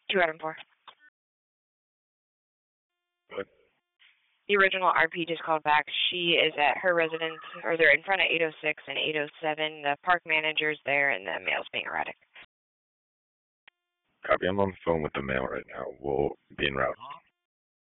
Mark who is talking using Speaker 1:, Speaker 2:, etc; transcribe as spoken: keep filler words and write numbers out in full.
Speaker 1: Two item four.
Speaker 2: What?
Speaker 1: The original R P just called back. She is at her residence, or they're in front of eight oh six and eight oh seven. The park manager's there, and the mail's being erratic.
Speaker 2: Copy. I'm on the phone with the mail right now. We'll be en route.